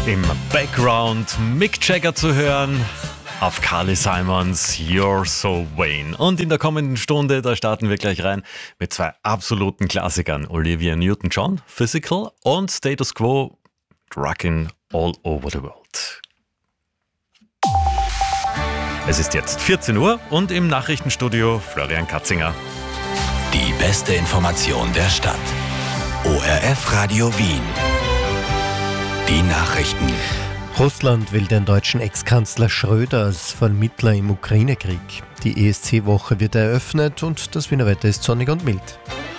Im Background Mick Jagger zu hören auf Carly Simons You're So Vain. Und in der kommenden Stunde, da starten wir gleich rein mit zwei absoluten Klassikern. Olivia Newton-John, Physical, und Status Quo, Rockin' All Over the World. Es ist jetzt 14 Uhr und im Nachrichtenstudio Florian Katzinger. Die beste Information der Stadt. ORF Radio Wien. Die Nachrichten. Russland will den deutschen Ex-Kanzler Schröder als Vermittler im Ukraine-Krieg. Die ESC-Woche wird eröffnet und das Wiener Wetter ist sonnig und mild.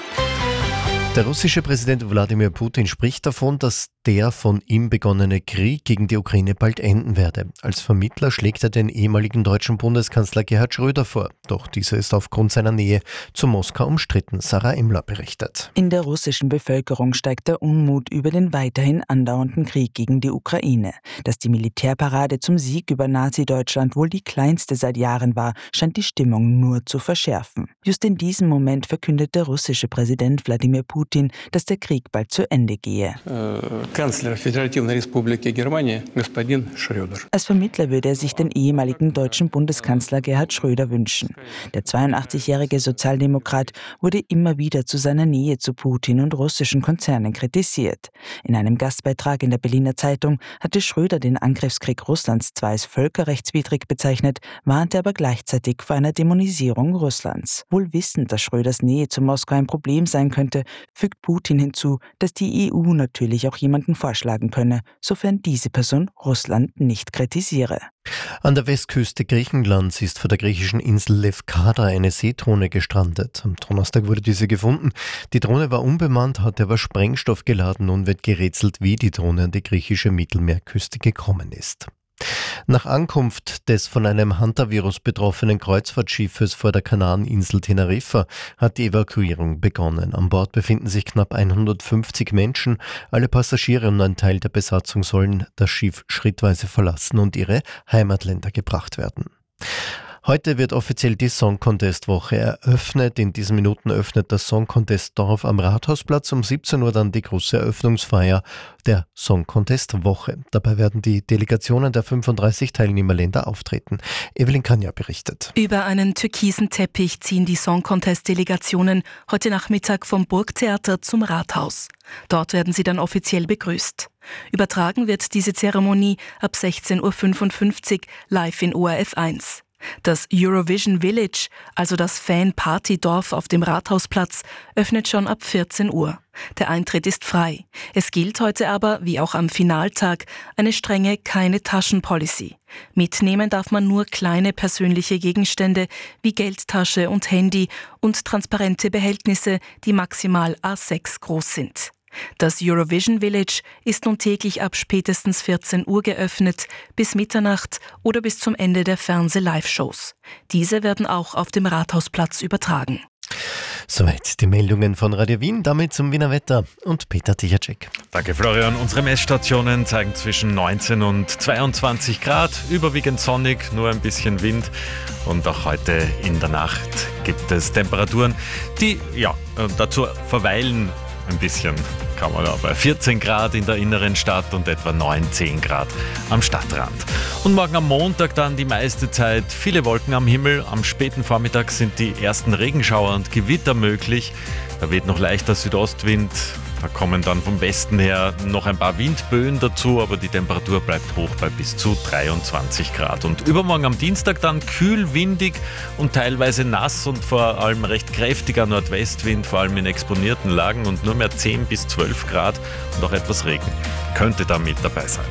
Der russische Präsident Wladimir Putin spricht davon, dass der von ihm begonnene Krieg gegen die Ukraine bald enden werde. Als Vermittler schlägt er den ehemaligen deutschen Bundeskanzler Gerhard Schröder vor. Doch dieser ist aufgrund seiner Nähe zu Moskau umstritten. Sarah Imler berichtet. In der russischen Bevölkerung steigt der Unmut über den weiterhin andauernden Krieg gegen die Ukraine. Dass die Militärparade zum Sieg über Nazi-Deutschland wohl die kleinste seit Jahren war, scheint die Stimmung nur zu verschärfen. Just in diesem Moment verkündet der russische Präsident Wladimir Putin, dass der Krieg bald zu Ende gehe. Kanzler Föderativной Republiki Germania, господин Schröder. Als Vermittler würde er sich den ehemaligen deutschen Bundeskanzler Gerhard Schröder wünschen. Der 82-jährige Sozialdemokrat wurde immer wieder zu seiner Nähe zu Putin und russischen Konzernen kritisiert. In einem Gastbeitrag in der Berliner Zeitung hatte Schröder den Angriffskrieg Russlands zwar als völkerrechtswidrig bezeichnet, warnte aber gleichzeitig vor einer Dämonisierung Russlands. Wohl wissend, dass Schröders Nähe zu Moskau ein Problem sein könnte, fügt Putin hinzu, dass die EU natürlich auch jemanden vorschlagen könne, sofern diese Person Russland nicht kritisiere. An der Westküste Griechenlands ist vor der griechischen Insel Lefkada eine Seedrohne gestrandet. Am Donnerstag wurde diese gefunden. Die Drohne war unbemannt, hatte aber Sprengstoff geladen. Nun wird gerätselt, wie die Drohne an die griechische Mittelmeerküste gekommen ist. Nach Ankunft des von einem Hantavirus betroffenen Kreuzfahrtschiffes vor der Kanareninsel Teneriffa hat die Evakuierung begonnen. An Bord befinden sich knapp 150 Menschen. Alle Passagiere und ein Teil der Besatzung sollen das Schiff schrittweise verlassen und ihre Heimatländer gebracht werden. Heute wird offiziell die Song Contest Woche eröffnet. In diesen Minuten öffnet das Song Contest Dorf am Rathausplatz. Um 17 Uhr dann die große Eröffnungsfeier der Song Contest Woche. Dabei werden die Delegationen der 35 Teilnehmerländer auftreten. Evelyn Kanja berichtet. Über einen türkisen Teppich ziehen die Song Contest Delegationen heute Nachmittag vom Burgtheater zum Rathaus. Dort werden sie dann offiziell begrüßt. Übertragen wird diese Zeremonie ab 16.55 Uhr live in ORF 1. Das Eurovision Village, also das Fan-Party-Dorf auf dem Rathausplatz, öffnet schon ab 14 Uhr. Der Eintritt ist frei. Es gilt heute aber, wie auch am Finaltag, eine strenge Keine-Taschen-Policy. Mitnehmen darf man nur kleine persönliche Gegenstände wie Geldtasche und Handy und transparente Behältnisse, die maximal A6 groß sind. Das Eurovision Village ist nun täglich ab spätestens 14 Uhr geöffnet, bis Mitternacht oder bis zum Ende der Fernseh-Live-Shows. Diese werden auch auf dem Rathausplatz übertragen. Soweit die Meldungen von Radio Wien, damit zum Wiener Wetter und Peter Tichacek. Danke Florian. Unsere Messstationen zeigen zwischen 19 und 22 Grad, überwiegend sonnig, nur ein bisschen Wind. Und auch heute in der Nacht gibt es Temperaturen, die dazu verweilen. Ein bisschen kann man da bei 14 Grad in der inneren Stadt und etwa 9-10 Grad am Stadtrand. Und morgen am Montag dann die meiste Zeit viele Wolken am Himmel. Am späten Vormittag sind die ersten Regenschauer und Gewitter möglich. Da weht noch leichter Südostwind. Da kommen dann vom Westen her noch ein paar Windböen dazu, aber die Temperatur bleibt hoch bei bis zu 23 Grad. Und übermorgen am Dienstag dann kühl, windig und teilweise nass und vor allem recht kräftiger Nordwestwind, vor allem in exponierten Lagen und nur mehr 10 bis 12 Grad und auch etwas Regen könnte da mit dabei sein.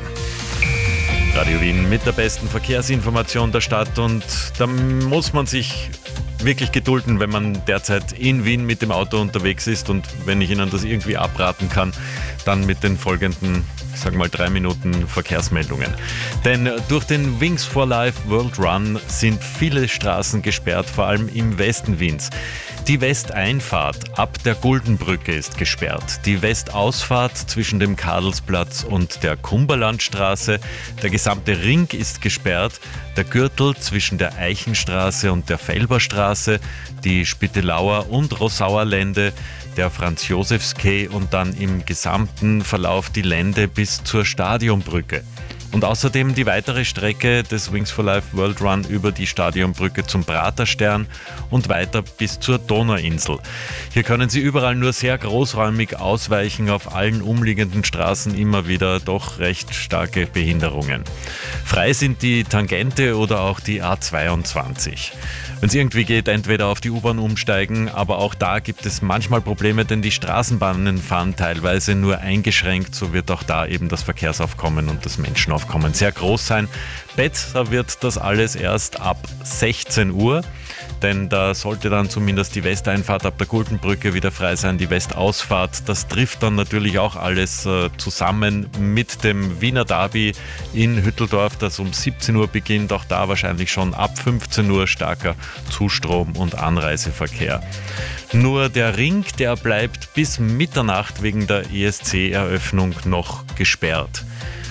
Radio Wien mit der besten Verkehrsinformation der Stadt, und da muss man sich wirklich gedulden, wenn man derzeit in Wien mit dem Auto unterwegs ist, und wenn ich Ihnen das irgendwie abraten kann, dann mit den folgenden, 3 Minuten Verkehrsmeldungen. Denn durch den Wings for Life World Run sind viele Straßen gesperrt, vor allem im Westen Wiens. Die Westeinfahrt ab der Guldenbrücke ist gesperrt. Die Westausfahrt zwischen dem Karlsplatz und der Kumberlandstraße. Der gesamte Ring ist gesperrt. Der Gürtel zwischen der Eichenstraße und der Felberstraße. Die Spittelauer und Rossauer Lände. Der Franz-Josefs-Quai und dann im gesamten Verlauf die Lände bis zur Stadionbrücke. Und außerdem die weitere Strecke des Wings for Life World Run über die Stadionbrücke zum Praterstern und weiter bis zur Donauinsel. Hier können Sie überall nur sehr großräumig ausweichen, auf allen umliegenden Straßen immer wieder doch recht starke Behinderungen. Frei sind die Tangente oder auch die A22. Wenn es irgendwie geht, entweder auf die U-Bahn umsteigen, aber auch da gibt es manchmal Probleme, denn die Straßenbahnen fahren teilweise nur eingeschränkt, so wird auch da eben das Verkehrsaufkommen und das Menschenaufkommen sehr groß sein. Besser wird das alles erst ab 16 Uhr, denn da sollte dann zumindest die Westeinfahrt ab der Guldenbrücke wieder frei sein, die Westausfahrt. Das trifft dann natürlich auch alles zusammen mit dem Wiener Derby in Hütteldorf, das um 17 Uhr beginnt. Auch da wahrscheinlich schon ab 15 Uhr starker Zustrom und Anreiseverkehr. Nur der Ring, der bleibt bis Mitternacht wegen der ESC-Eröffnung noch gesperrt.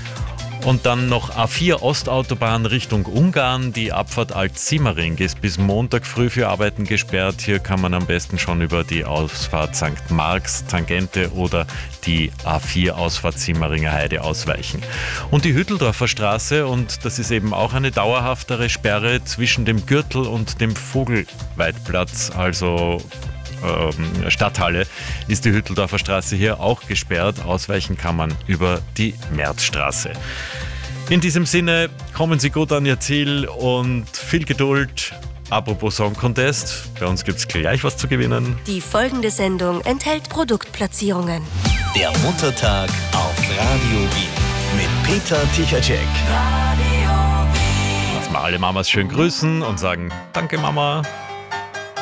Und dann noch A4 Ostautobahn Richtung Ungarn. Die Abfahrt Alt-Simmering ist bis Montag früh für Arbeiten gesperrt. Hier kann man am besten schon über die Ausfahrt St. Marx, Tangente oder die A4 Ausfahrt Simmeringer Heide ausweichen. Und die Hütteldorfer Straße, und das ist eben auch eine dauerhaftere Sperre zwischen dem Gürtel und dem Vogelweidplatz, also Stadthalle, ist die Hütteldorfer Straße hier auch gesperrt. Ausweichen kann man über die Märzstraße. In diesem Sinne, kommen Sie gut an Ihr Ziel und viel Geduld. Apropos Song Contest, bei uns gibt es gleich was zu gewinnen. Die folgende Sendung enthält Produktplatzierungen. Der Muttertag auf Radio Wien mit Peter Tichacek. Lass mal alle Mamas schön grüßen und sagen, danke Mama.